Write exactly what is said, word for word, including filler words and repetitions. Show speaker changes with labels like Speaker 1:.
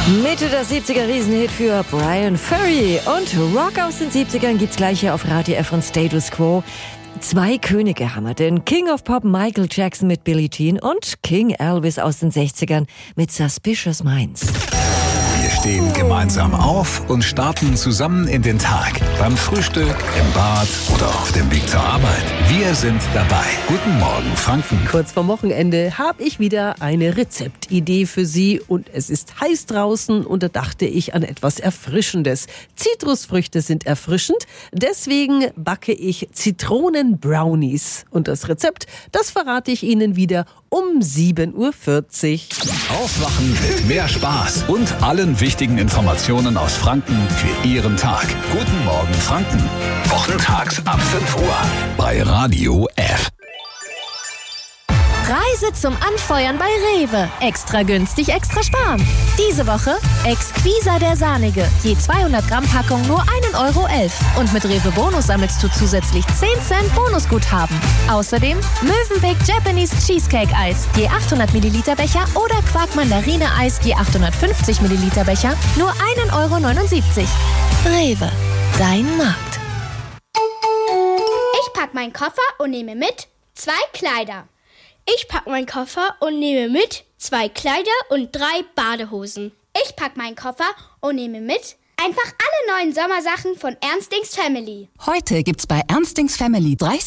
Speaker 1: Mitte der siebziger Riesenhit für Bryan Ferry. Und Rock aus den siebzigern gibt's gleich hier auf Radio F und Status Quo. Zwei Könige haben wir, den King of Pop Michael Jackson mit Billie Jean und King Elvis aus den sechzigern mit Suspicious Minds.
Speaker 2: Wir stehen gemeinsam auf und starten zusammen in den Tag. Beim Frühstück, im Bad oder auf dem Weg zur Arbeit. Wir sind dabei. Guten Morgen, Franken.
Speaker 3: Kurz vorm Wochenende habe ich wieder eine Rezeptidee für Sie und es ist heiß draußen und da dachte ich an etwas Erfrischendes. Zitrusfrüchte sind erfrischend, deswegen backe ich Zitronen-Brownies. Und das Rezept, das verrate ich Ihnen wieder um sieben Uhr vierzig.
Speaker 2: Aufwachen mit mehr Spaß und allen wichtigen Informationen aus Franken für Ihren Tag. Guten Morgen, Franken. Wochentags ab fünf Uhr bei Radio F.
Speaker 4: Reise zum Anfeuern bei Rewe. Extra günstig, extra sparen. Diese Woche Exquisa der Sahnige. Je zweihundert Gramm Packung nur ein Euro elf. Und mit Rewe Bonus sammelst du zusätzlich zehn Cent Bonusguthaben. Außerdem Mövenpick Japanese Cheesecake Eis. Je achthundert Milliliter Becher oder Quark Mandarine Eis. Je achthundertfünfzig Milliliter Becher. Nur ein Euro neunundsiebzig. Rewe. Dein Markt.
Speaker 5: Ich pack meinen Koffer und nehme mit zwei Kleider.
Speaker 6: Ich pack meinen Koffer und nehme mit zwei Kleider und drei Badehosen.
Speaker 5: Ich pack meinen Koffer und nehme mit einfach alle neuen Sommersachen von Ernstings Family.
Speaker 7: Heute gibt's bei Ernstings Family dreißig